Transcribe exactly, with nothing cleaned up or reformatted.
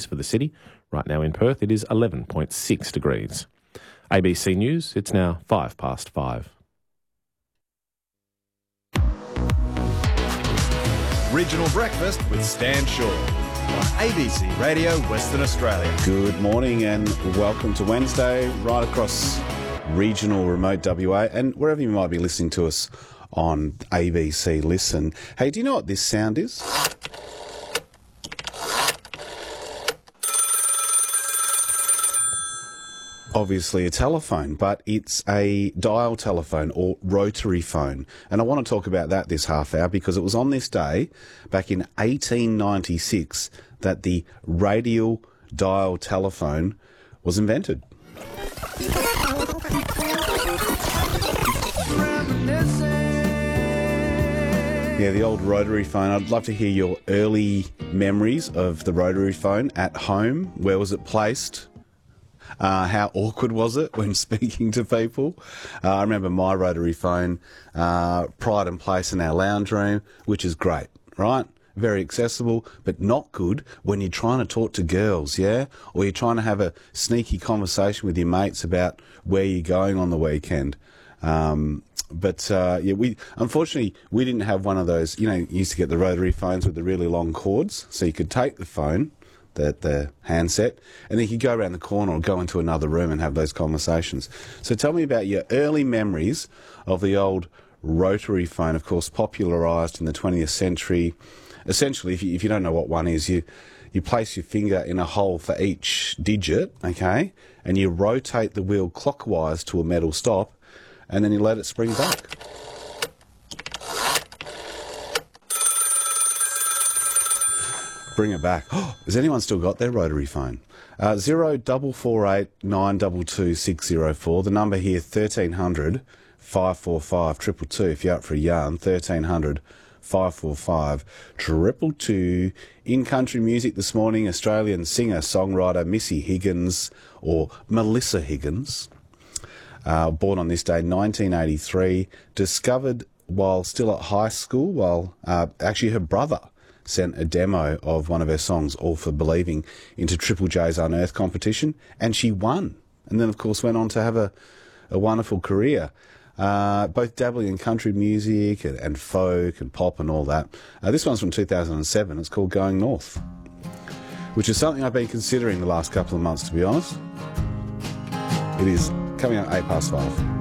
degrees for the city. Right now in Perth, it is eleven point six degrees. A B C News, it's now five past five. Regional Breakfast with Stan Shaw on A B C Radio Western Australia. Good morning and welcome to Wednesday, right across regional remote W A and wherever you might be listening to us on A B C Listen. Hey, do you know what this sound is? Obviously a telephone, but it's a dial telephone or rotary phone. And I want to talk about that this half hour because it was on this day back in eighteen ninety-six that the radial dial telephone was invented. Yeah, the old rotary phone. I'd love to hear your early memories of the rotary phone at home. Where was it placed? Uh, how awkward was it when speaking to people? Uh, I remember my rotary phone, uh, pride and place in our lounge room, which is great, right? Very accessible, but not good when you're trying to talk to girls, yeah? Or you're trying to have a sneaky conversation with your mates about where you're going on the weekend. Um, but, uh, yeah, we, unfortunately, we didn't have one of those, you know, you used to get the rotary phones with the really long cords, so you could take the phone, the, the handset, and then you could go around the corner or go into another room and have those conversations. So tell me about your early memories of the old rotary phone, of course, popularised in the twentieth century. Essentially, if you, if you don't know what one is, you, you place your finger in a hole for each digit, okay, and you rotate the wheel clockwise to a metal stop, and then you let it spring back. Bring it back. Oh, has anyone still got their rotary phone? Uh, zero double four eight nine double two six zero four. The number here thirteen hundred five four five triple two. If you're up for a yarn, thirteen hundred five four five triple two. In country music this morning, Australian singer songwriter Missy Higgins or Melissa Higgins, uh, born on this day, nineteen eighty-three, discovered while still at high school. While uh, actually her brother sent a demo of one of her songs, All for Believing, into Triple J's Unearthed competition, and she won. And then, of course, went on to have a, a wonderful career, uh, both dabbling in country music and, and folk and pop and all that. Uh, this one's from two thousand seven. It's called Going North, which is something I've been considering the last couple of months, to be honest. It is coming up eight past five.